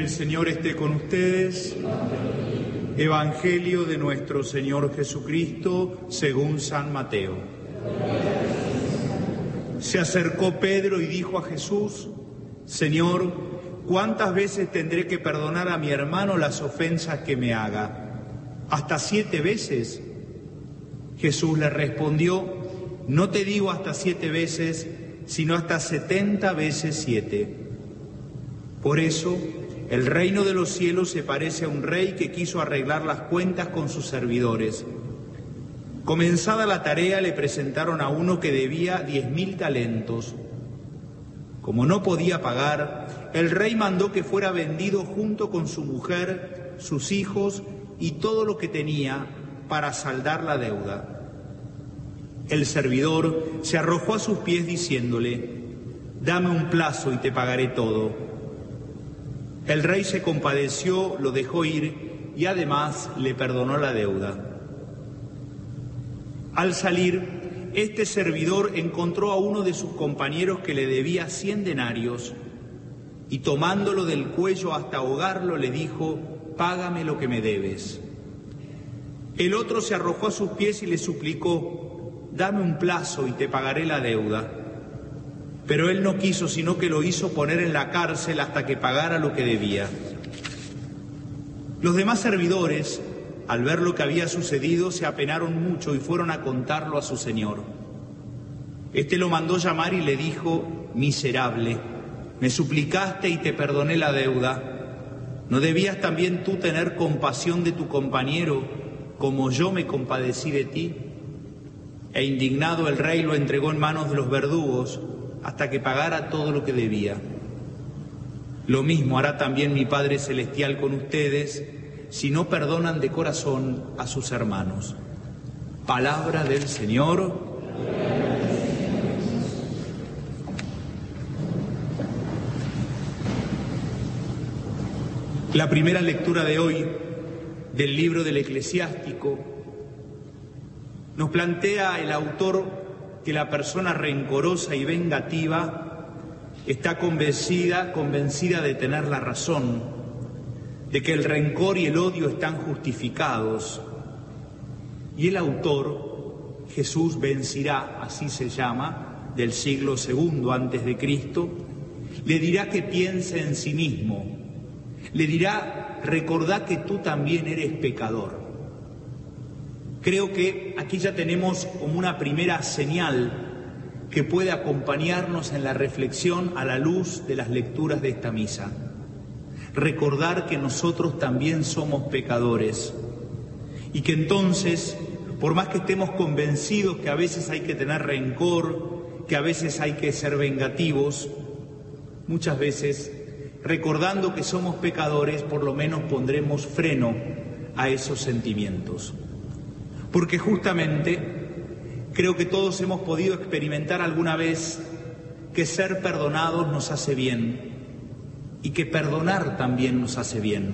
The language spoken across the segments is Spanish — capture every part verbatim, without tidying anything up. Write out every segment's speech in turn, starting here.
El Señor esté con ustedes. Evangelio de nuestro Señor Jesucristo según San Mateo. Se acercó Pedro y dijo a Jesús: Señor, ¿cuántas veces tendré que perdonar a mi hermano las ofensas que me haga? ¿Hasta siete veces? Jesús le respondió: No te digo hasta siete veces, sino hasta setenta veces siete. Por eso, el reino de los cielos se parece a un rey que quiso arreglar las cuentas con sus servidores. Comenzada la tarea, le presentaron a uno que debía diez mil talentos. Como no podía pagar, el rey mandó que fuera vendido junto con su mujer, sus hijos y todo lo que tenía para saldar la deuda. El servidor se arrojó a sus pies diciéndole: Dame un plazo y te pagaré todo. El rey se compadeció, lo dejó ir y además le perdonó la deuda. Al salir, este servidor encontró a uno de sus compañeros que le debía cien denarios y tomándolo del cuello hasta ahogarlo le dijo: Págame lo que me debes. El otro se arrojó a sus pies y le suplicó: Dame un plazo y te pagaré la deuda. Pero él no quiso, sino que lo hizo poner en la cárcel hasta que pagara lo que debía. Los demás servidores, al ver lo que había sucedido, se apenaron mucho y fueron a contarlo a su señor. Este lo mandó llamar y le dijo: Miserable, me suplicaste y te perdoné la deuda. ¿No debías también tú tener compasión de tu compañero, como yo me compadecí de ti? E indignado el rey lo entregó en manos de los verdugos, hasta que pagara todo lo que debía. Lo mismo hará también mi Padre Celestial con ustedes, si no perdonan de corazón a sus hermanos. Palabra del Señor. La primera lectura de hoy del libro del Eclesiástico nos plantea el autor que la persona rencorosa y vengativa está convencida, convencida de tener la razón, de que el rencor y el odio están justificados. Y el autor, Jesús Vencirá, así se llama, del siglo segundo antes de Cristo, le dirá que piense en sí mismo, le dirá: recordá que tú también eres pecador. Creo que aquí ya tenemos como una primera señal que puede acompañarnos en la reflexión a la luz de las lecturas de esta misa. Recordar que nosotros también somos pecadores y que entonces, por más que estemos convencidos que a veces hay que tener rencor, que a veces hay que ser vengativos, muchas veces, recordando que somos pecadores, por lo menos pondremos freno a esos sentimientos. Porque justamente creo que todos hemos podido experimentar alguna vez que ser perdonados nos hace bien y que perdonar también nos hace bien.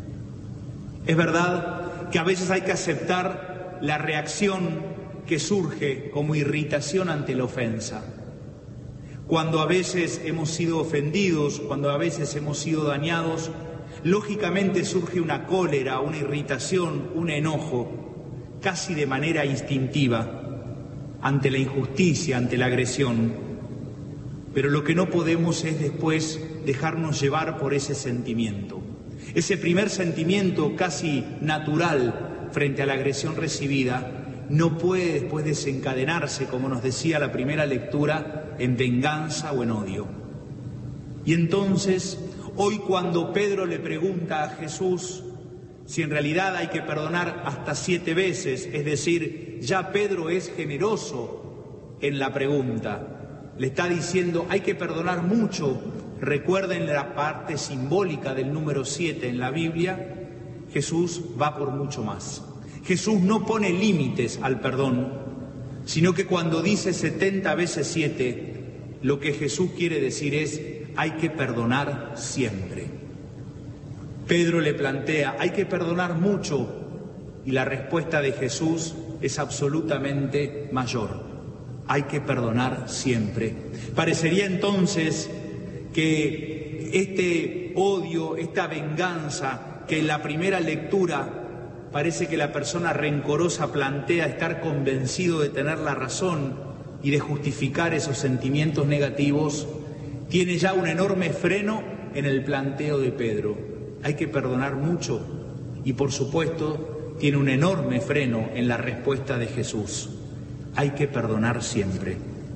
Es verdad que a veces hay que aceptar la reacción que surge como irritación ante la ofensa. Cuando a veces hemos sido ofendidos, cuando a veces hemos sido dañados, lógicamente surge una cólera, una irritación, un enojo, casi de manera instintiva, ante la injusticia, ante la agresión. Pero lo que no podemos es después dejarnos llevar por ese sentimiento. Ese primer sentimiento casi natural frente a la agresión recibida no puede después desencadenarse, como nos decía la primera lectura, en venganza o en odio. Y entonces, hoy cuando Pedro le pregunta a Jesús si en realidad hay que perdonar hasta siete veces, es decir, ya Pedro es generoso en la pregunta. Le está diciendo: hay que perdonar mucho. Recuerden la parte simbólica del número siete en la Biblia. Jesús va por mucho más. Jesús no pone límites al perdón, sino que cuando dice setenta veces siete, lo que Jesús quiere decir es: hay que perdonar siempre. Pedro le plantea: hay que perdonar mucho, y la respuesta de Jesús es absolutamente mayor: hay que perdonar siempre. Parecería entonces que este odio, esta venganza que en la primera lectura parece que la persona rencorosa plantea estar convencido de tener la razón y de justificar esos sentimientos negativos, tiene ya un enorme freno en el planteo de Pedro. Hay que perdonar mucho y, por supuesto, tiene un enorme freno en la respuesta de Jesús. Hay que perdonar siempre.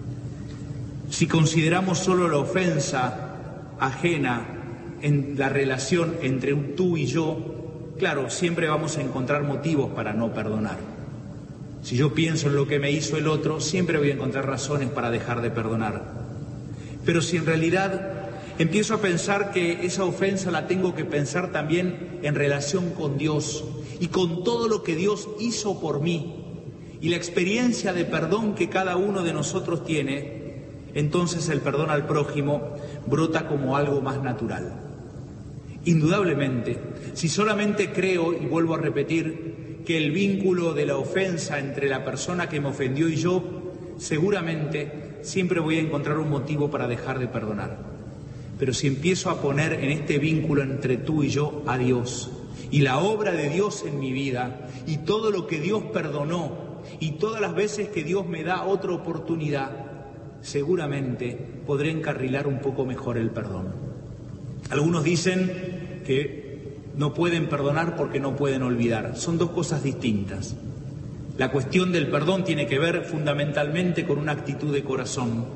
Si consideramos solo la ofensa ajena en la relación entre un tú y yo, claro, siempre vamos a encontrar motivos para no perdonar. Si yo pienso en lo que me hizo el otro, siempre voy a encontrar razones para dejar de perdonar. Pero si en realidad empiezo a pensar que esa ofensa la tengo que pensar también en relación con Dios y con todo lo que Dios hizo por mí y la experiencia de perdón que cada uno de nosotros tiene, entonces el perdón al prójimo brota como algo más natural. Indudablemente, si solamente creo, y vuelvo a repetir, que el vínculo de la ofensa entre la persona que me ofendió y yo, seguramente siempre voy a encontrar un motivo para dejar de perdonar. Pero si empiezo a poner en este vínculo entre tú y yo a Dios, y la obra de Dios en mi vida, y todo lo que Dios perdonó, y todas las veces que Dios me da otra oportunidad, seguramente podré encarrilar un poco mejor el perdón. Algunos dicen que no pueden perdonar porque no pueden olvidar. Son dos cosas distintas. La cuestión del perdón tiene que ver fundamentalmente con una actitud de corazón.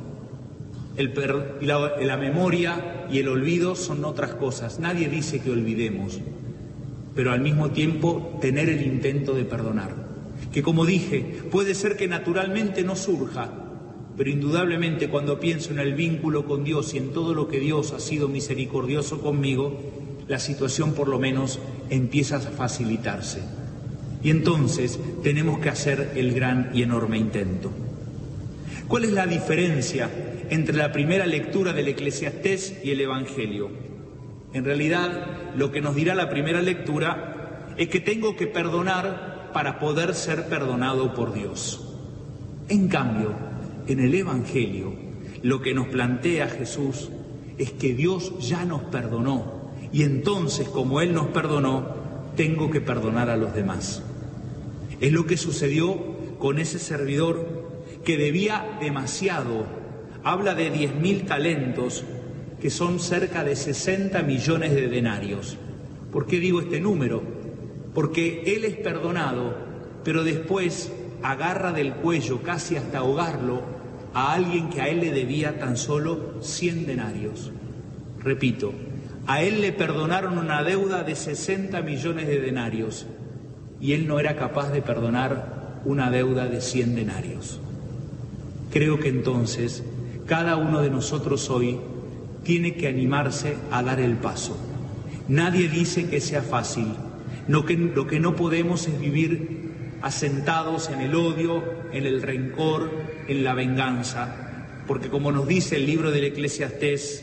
El per- la, la memoria y el olvido son otras cosas. Nadie dice que olvidemos, pero al mismo tiempo tener el intento de perdonar. Que, como dije, puede ser que naturalmente no surja, pero indudablemente cuando pienso en el vínculo con Dios y en todo lo que Dios ha sido misericordioso conmigo, la situación por lo menos empieza a facilitarse. Y entonces tenemos que hacer el gran y enorme intento. ¿Cuál es la diferencia entre la primera lectura del Eclesiastés y el Evangelio? En realidad, lo que nos dirá la primera lectura es que tengo que perdonar para poder ser perdonado por Dios. En cambio, en el Evangelio, lo que nos plantea Jesús es que Dios ya nos perdonó. Y entonces, como Él nos perdonó, tengo que perdonar a los demás. Es lo que sucedió con ese servidor que debía demasiado. Habla de diez mil talentos, que son cerca de sesenta millones de denarios. ¿Por qué digo este número? Porque él es perdonado, pero después agarra del cuello, casi hasta ahogarlo, a alguien que a él le debía tan solo cien denarios. Repito, a él le perdonaron una deuda de sesenta millones de denarios y él no era capaz de perdonar una deuda de cien denarios. Creo que entonces cada uno de nosotros hoy tiene que animarse a dar el paso. Nadie dice que sea fácil. Lo que, lo que no podemos es vivir asentados en el odio, en el rencor, en la venganza, porque como nos dice el libro del Eclesiastés,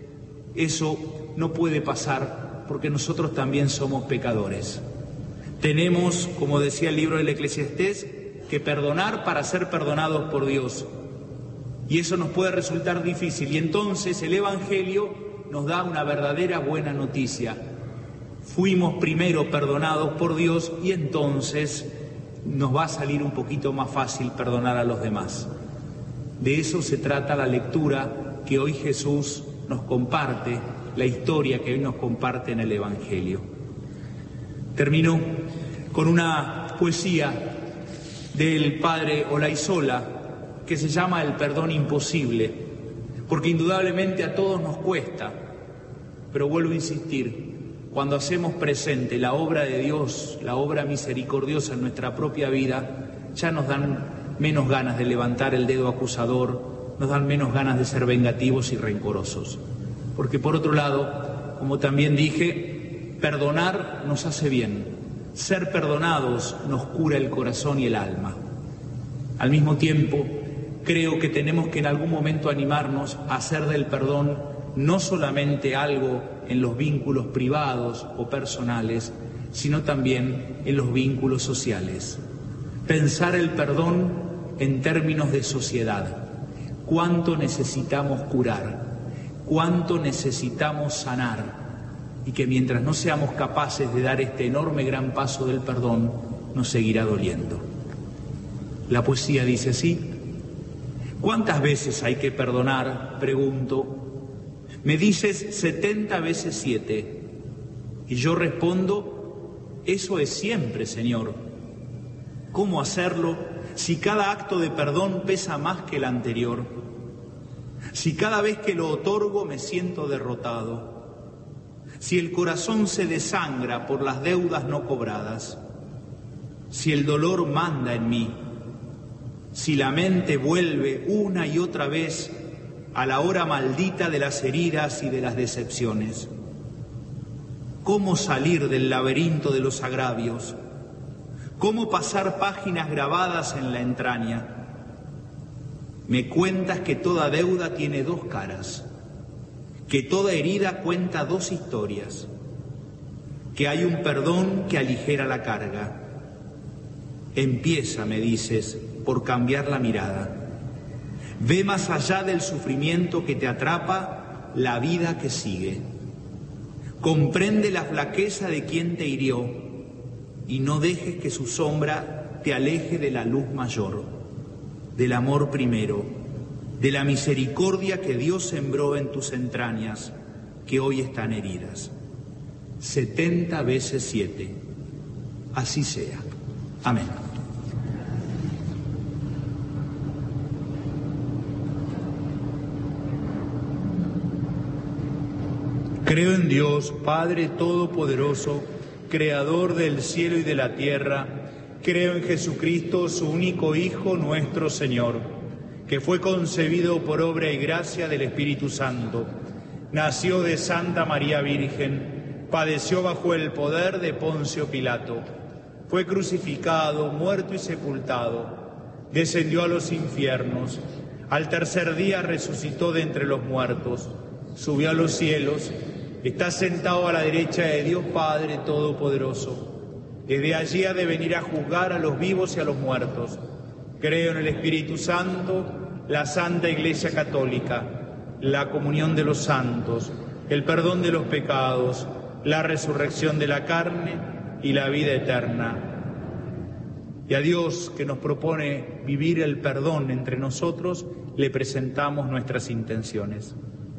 eso no puede pasar porque nosotros también somos pecadores. Tenemos, como decía el libro del Eclesiastés, que perdonar para ser perdonados por Dios. Y eso nos puede resultar difícil. Y entonces el Evangelio nos da una verdadera buena noticia. Fuimos primero perdonados por Dios y entonces nos va a salir un poquito más fácil perdonar a los demás. De eso se trata la lectura que hoy Jesús nos comparte, la historia que hoy nos comparte en el Evangelio. Termino con una poesía del padre Olaizola que se llama El perdón imposible, porque indudablemente a todos nos cuesta, pero vuelvo a insistir, cuando hacemos presente la obra de Dios, la obra misericordiosa en nuestra propia vida, ya nos dan menos ganas de levantar el dedo acusador, nos dan menos ganas de ser vengativos y rencorosos. Porque por otro lado, como también dije, perdonar nos hace bien, ser perdonados nos cura el corazón y el alma. Al mismo tiempo, creo que tenemos que en algún momento animarnos a hacer del perdón no solamente algo en los vínculos privados o personales, sino también en los vínculos sociales. Pensar el perdón en términos de sociedad. ¿Cuánto necesitamos curar? cuánto necesitamos sanar y que mientras no seamos capaces de dar este enorme gran paso del perdón, nos seguirá doliendo. La poesía dice así: ¿cuántas veces hay que perdonar? Pregunto. Me dices setenta veces siete. Y yo respondo, eso es siempre, Señor. ¿Cómo hacerlo si cada acto de perdón pesa más que el anterior? Si cada vez que lo otorgo me siento derrotado. Si el corazón se desangra por las deudas no cobradas. Si el dolor manda en mí. Si la mente vuelve una y otra vez a la hora maldita de las heridas y de las decepciones. ¿Cómo salir del laberinto de los agravios? ¿Cómo pasar páginas grabadas en la entraña? Me cuentas que toda deuda tiene dos caras, que toda herida cuenta dos historias, que hay un perdón que aligera la carga. Empieza, me dices, por cambiar la mirada. Ve más allá del sufrimiento que te atrapa la vida que sigue. Comprende la flaqueza de quien te hirió y no dejes que su sombra te aleje de la luz mayor, del amor primero, de la misericordia que Dios sembró en tus entrañas, que hoy están heridas. Setenta veces siete. Así sea. Amén. Creo en Dios, Padre Todopoderoso, Creador del cielo y de la tierra. Creo en Jesucristo, su único Hijo, nuestro Señor, que fue concebido por obra y gracia del Espíritu Santo. Nació de Santa María Virgen, padeció bajo el poder de Poncio Pilato. Fue crucificado, muerto y sepultado. Descendió a los infiernos. Al tercer día resucitó de entre los muertos. Subió a los cielos. Está sentado a la derecha de Dios Padre Todopoderoso. Desde allí ha de venir a juzgar a los vivos y a los muertos. Creo en el Espíritu Santo, la Santa Iglesia Católica, la comunión de los santos, el perdón de los pecados, la resurrección de la carne y la vida eterna. Y a Dios, que nos propone vivir el perdón entre nosotros, le presentamos nuestras intenciones.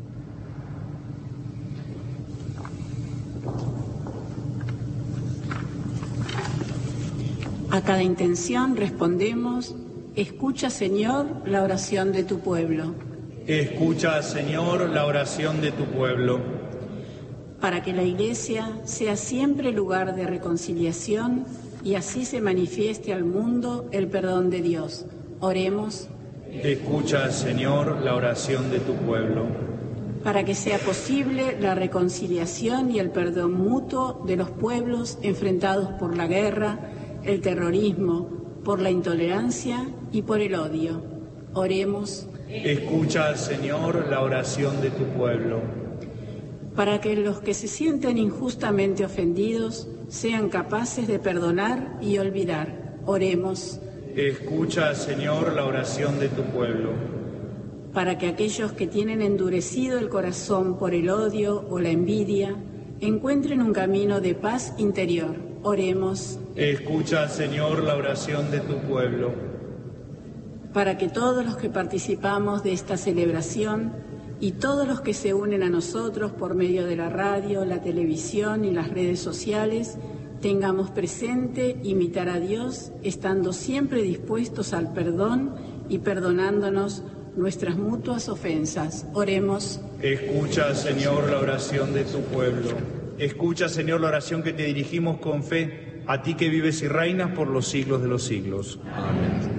A cada intención respondemos: escucha, Señor, la oración de tu pueblo. Escucha, Señor, la oración de tu pueblo. Para que la Iglesia sea siempre lugar de reconciliación y así se manifieste al mundo el perdón de Dios. Oremos. Escucha, Señor, la oración de tu pueblo. Para que sea posible la reconciliación y el perdón mutuo de los pueblos enfrentados por la guerra, el terrorismo, por la intolerancia y por el odio. Oremos. Escucha, Señor, la oración de tu pueblo. Para que los que se sienten injustamente ofendidos sean capaces de perdonar y olvidar. Oremos. Escucha, Señor, la oración de tu pueblo. Para que aquellos que tienen endurecido el corazón por el odio o la envidia encuentren un camino de paz interior. Oremos. Escucha, Señor, la oración de tu pueblo. Para que todos los que participamos de esta celebración y todos los que se unen a nosotros por medio de la radio, la televisión y las redes sociales tengamos presente imitar a Dios, estando siempre dispuestos al perdón y perdonándonos nuestras mutuas ofensas. Oremos. Escucha, Señor, la oración de tu pueblo. Escucha, Señor, la oración que te dirigimos con fe, a ti que vives y reinas por los siglos de los siglos. Amén.